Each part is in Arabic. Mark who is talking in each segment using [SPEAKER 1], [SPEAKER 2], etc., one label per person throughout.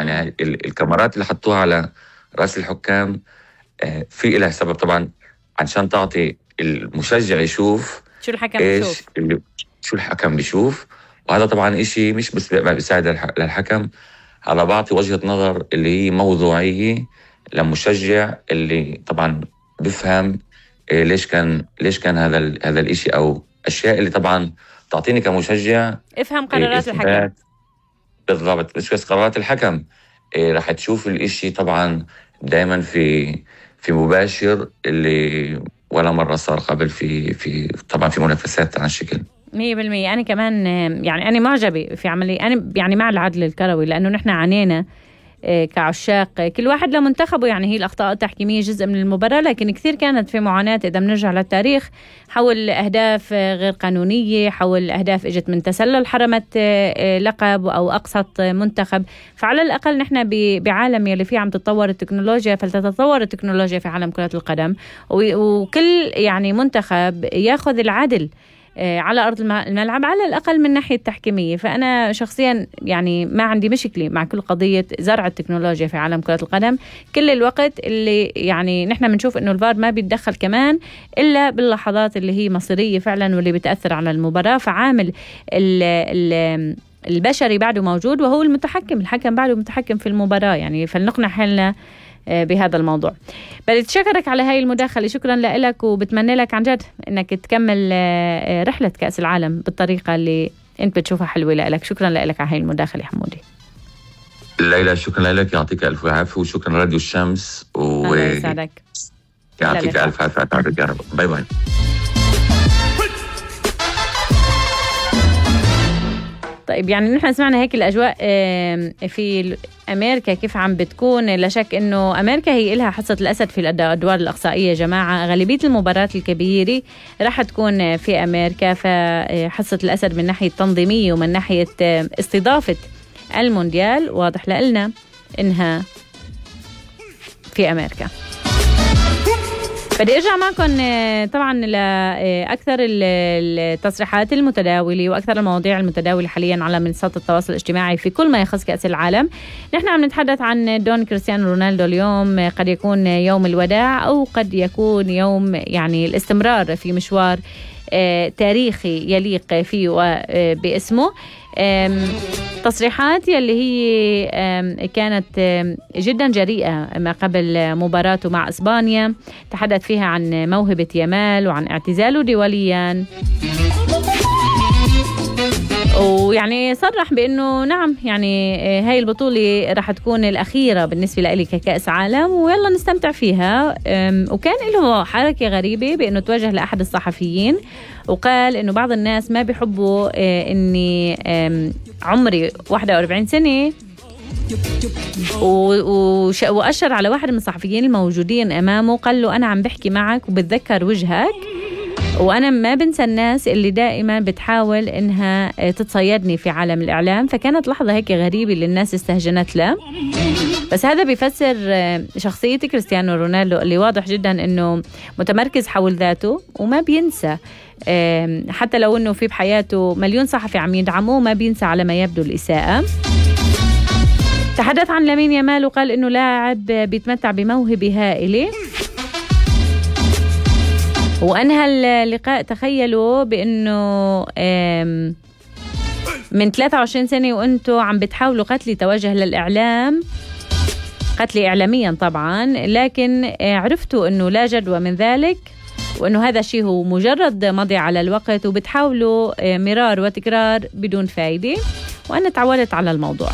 [SPEAKER 1] يعني الكاميرات اللي حطوها على رأس الحكام في إلها سبب طبعا، عشان تعطي المشجع يشوف
[SPEAKER 2] شو الحكم بيشوف،
[SPEAKER 1] شو الحكم بيشوف. وهذا طبعا إشي مش بس بيساعد للحكم، هذا بعطي وجهة نظر اللي هي موضوعية لمشجع اللي طبعا بفهم ليش كان هذا الإشي، أو أشياء اللي طبعا تعطيني كمشجع
[SPEAKER 2] افهم قرارات الحكم.
[SPEAKER 1] بالضبط، مش بس قرارات الحكم، راح تشوف الإشي طبعا دائما في مباشر اللي ولا مرة صار قبل في طبعا في منافسات عن شكل
[SPEAKER 2] 100%. أنا كمان يعني أنا معجبة في عملي، أنا يعني مع العدل الكروي، لأنه نحن عانينا كعشاق كل واحد له منتخبه. يعني هي الأخطاء التحكيمية جزء من المباراة، لكن كثير كانت في معاناة إذا بنرجع للتاريخ حول أهداف غير قانونية، حول أهداف إجت من تسلل حرمت لقب أو أقصت منتخب. فعلى الأقل نحن بعالم يلي فيه عم تتطور التكنولوجيا، فلتتطور التكنولوجيا في عالم كرة القدم، وكل يعني منتخب ياخذ العدل على أرض الملعب على الأقل من ناحية تحكيمية. فأنا شخصيا يعني ما عندي مشكلة مع كل قضية زرع التكنولوجيا في عالم كرة القدم كل الوقت، اللي يعني نحن بنشوف إنه الفار ما بيتدخل كمان إلا باللحظات اللي هي مصيرية فعلا واللي بتأثر على المباراة. فعامل البشري بعده موجود، وهو المتحكم، الحكم بعده متحكم في المباراة. يعني فلنقنع حالنا بهذا الموضوع. بدي أتشكرك على هاي المداخلة، شكرا لك، وبتمنى لك عن جد انك تكمل رحلة كأس العالم بالطريقة اللي انت بتشوفها حلوة لك. شكرا لك على هاي المداخلة حمودي.
[SPEAKER 1] ليلى شكرا لك، يعطيك ألف عافية، وشكرا راديو الشمس
[SPEAKER 2] الله يسعدك،
[SPEAKER 1] يعطيك ألف عافية يا رب. باي باي.
[SPEAKER 2] طيب يعني نحن سمعنا هيك الأجواء في أمريكا كيف عم بتكون. لا شك إنه أمريكا هي إلها حصة الأسد في الأدوار الإقصائية. جماعة غالبية المباريات الكبيرة راح تكون في أمريكا، فحصة الأسد من ناحية تنظيمية ومن ناحية استضافة المونديال واضح لنا إنها في أمريكا. بدي أرجع معكم طبعا لأكثر التصريحات المتداولة وأكثر المواضيع المتداولة حاليا على منصات التواصل الاجتماعي في كل ما يخص كأس العالم. نحن عم نتحدث عن دون كريستيانو رونالدو اليوم، قد يكون يوم الوداع أو قد يكون يوم يعني الاستمرار في مشوار تاريخي يليق فيه وباسمه. تصريحات يلي هي كانت جدا جريئة ما قبل مباراته مع إسبانيا، تحدث فيها عن موهبة يامال وعن اعتزاله دوليا، ويعني صرح بأنه نعم يعني هاي البطولة راح تكون الأخيرة بالنسبة لي ككأس عالم ويلا نستمتع فيها. وكان له حركة غريبة بأنه توجه لأحد الصحفيين وقال إنه بعض الناس ما بيحبوا إني عمري 41 سنة، وأشر على واحد من الصحفيين الموجودين أمامه، قال له أنا عم بحكي معك وبتذكر وجهك، وأنا ما بنسى الناس اللي دائما بتحاول إنها تتصيدني في عالم الإعلام. فكانت لحظة هيك غريبة اللي الناس استهجنت له، بس هذا بيفسر شخصية كريستيانو رونالدو اللي واضح جدا إنه متمركز حول ذاته وما بينسى، حتى لو إنه في بحياته مليون صحفي عم يدعموه ما بينسى على ما يبدو الإساءة. تحدث عن لامين يامال وقال إنه لاعب بيتمتع بموهبة هائلة، وأنهى اللقاء تخيلوا بأنه من 23 سنة وأنتوا عم بتحاولوا قتلي توجه للإعلام، قتلي إعلاميا طبعا، لكن عرفتوا أنه لا جدوى من ذلك، وأنه هذا الشيء هو مجرد مضي على الوقت، وبتحاولوا مرار وتكرار بدون فايدة، وأنا تعودت على الموضوع.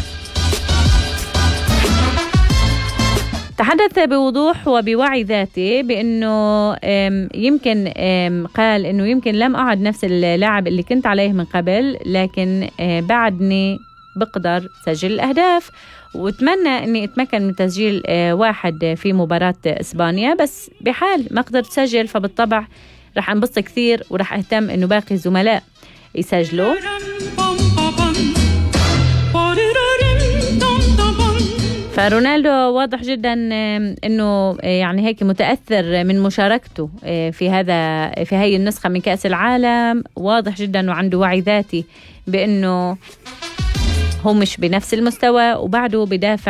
[SPEAKER 2] تحدث بوضوح وبوعي ذاتي بأنه يمكن قال أنه يمكن لم أعد نفس اللاعب اللي كنت عليه من قبل، لكن بعدني بقدر سجل الأهداف، واتمنى أني أتمكن من تسجيل واحد في مباراة إسبانيا، بس بحال ما قدرت أسجل فبالطبع رح أنبسط كثير ورح أهتم أنه باقي الزملاء يسجلوا. فرونالدو واضح جدا انه يعني هيك متاثر من مشاركته في هاي النسخه من كاس العالم. واضح جدا انه عنده وعي ذاتي بانه هو مش بنفس المستوى، وبعده بدافع